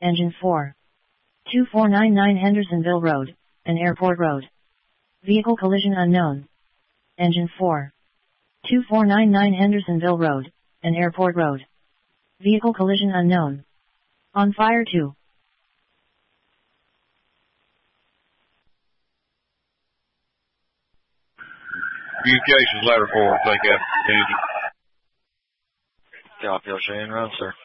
Engine 4. 2499 Hendersonville Road, an airport road. Vehicle collision unknown. Engine 4. 2499 Hendersonville Road, an airport road. Vehicle collision unknown. On fire 2. Communications ladder 4, take out. Copy, Ocean, run, sir.